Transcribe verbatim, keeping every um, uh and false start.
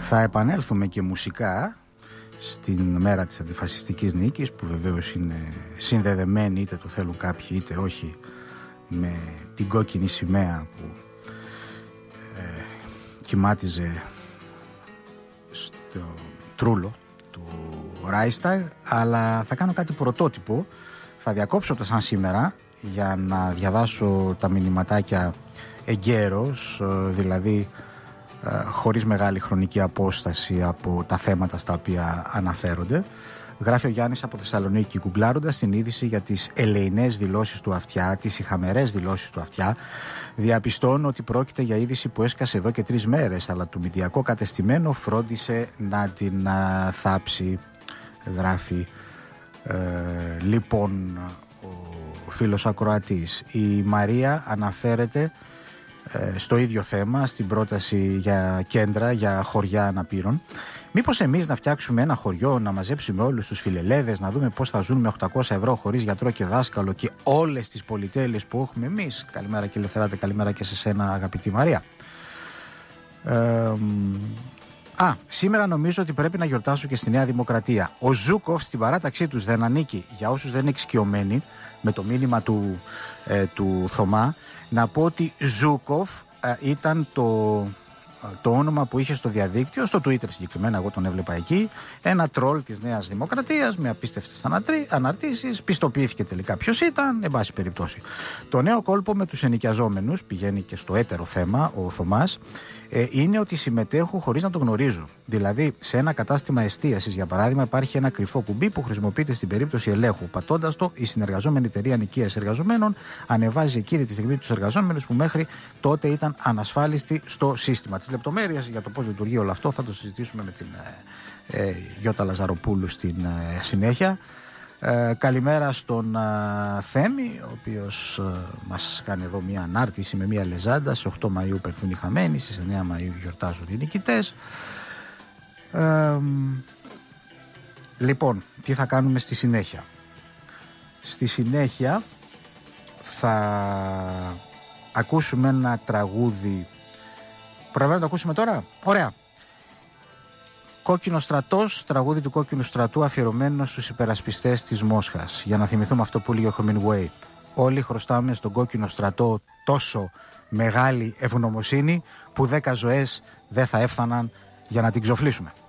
Θα επανέλθουμε και μουσικά στην μέρα της αντιφασιστικής νίκης, που βεβαίως είναι συνδεδεμένη, είτε το θέλουν κάποιοι είτε όχι, με την κόκκινη σημαία που ε, κοιμάτιζε στο τρούλο του Reichstag. Αλλά θα κάνω κάτι πρωτότυπο. Θα διακόψω το σαν σήμερα για να διαβάσω τα μηνυματάκια εγκαίρως, δηλαδή χωρίς μεγάλη χρονική απόσταση από τα θέματα στα οποία αναφέρονται. Γράφει ο Γιάννης από Θεσσαλονίκη, γκουγκλάροντας την είδηση για τις ελεηνές δηλώσεις του Αυτιά, τις ηχαμερές δηλώσεις του Αυτιά. Διαπιστώνω ότι πρόκειται για είδηση που έσκασε εδώ και τρεις μέρες, αλλά το μηντιακό κατεστημένο φρόντισε να την α, θάψει. Γράφει ε, λοιπόν ο φίλος ακροατής. Η Μαρία αναφέρεται στο ίδιο θέμα, στην πρόταση για κέντρα, για χωριά αναπήρων. Μήπως εμείς να φτιάξουμε ένα χωριό, να μαζέψουμε όλους τους φιλελέδες, να δούμε πώς θα ζουν με οκτακόσια ευρώ χωρίς γιατρό και δάσκαλο και όλες τις πολυτέλειες που έχουμε εμείς. Καλημέρα και Ελευθεράτε, καλημέρα και σε σένα αγαπητή Μαρία. Ε, α, σήμερα νομίζω ότι πρέπει να γιορτάσω και στη Νέα Δημοκρατία. Ο Ζούκοφ στην παράταξή τους δεν ανήκει, για όσους δεν είναι εξοικειωμένοι με το μήνυμα του, ε, του Θωμά, να πω ότι Ζούκοφ ε, ήταν το, το όνομα που είχε στο διαδίκτυο, στο Twitter συγκεκριμένα, εγώ τον έβλεπα εκεί, ένα τρόλ της Νέας Δημοκρατίας με απίστευτες αναρτήσεις, πιστοποιήθηκε τελικά ποιος ήταν, εν πάση περιπτώσει. Το νέο κόλπο με τους ενοικιαζόμενους, πηγαίνει και στο έτερο θέμα ο Θωμάς, ε, είναι ότι συμμετέχουν χωρίς να το γνωρίζουν. Δηλαδή, σε ένα κατάστημα εστίασης, για παράδειγμα, υπάρχει ένα κρυφό κουμπί που χρησιμοποιείται στην περίπτωση ελέγχου. Πατώντας το, η συνεργαζόμενη εταιρεία νοικίας εργαζομένων ανεβάζει εκείνη τη στιγμή τους εργαζόμενους που μέχρι τότε ήταν ανασφάλιστοι στο σύστημα. Τις λεπτομέρειες για το πώς λειτουργεί όλο αυτό θα το συζητήσουμε με την ε, ε, Γιώτα Λαζαροπούλου στην ε, συνέχεια. Ε, καλημέρα στον ε, Θέμη, ο οποίος ε, μας κάνει εδώ μια ανάρτηση με μια λεζάντα. Στις οκτώ Μαΐου περθούν οι χαμένοι, στις εννέα Μαΐου γιορτάζουν οι νικητές. Ε, λοιπόν, τι θα κάνουμε στη συνέχεια? Στη συνέχεια θα ακούσουμε ένα τραγούδι. Προλαβαίνουμε να το ακούσουμε τώρα? Ωραία. Κόκκινο Στρατός, τραγούδι του Κόκκινου Στρατού αφιερωμένο στους υπερασπιστές της Μόσχας. Για να θυμηθούμε αυτό που έλεγε ο Χεμινγκουέι. Όλοι χρωστάμε στον Κόκκινο Στρατό τόσο μεγάλη ευγνωμοσύνη που δέκα ζωές δεν θα έφταναν για να την ξοφλήσουμε.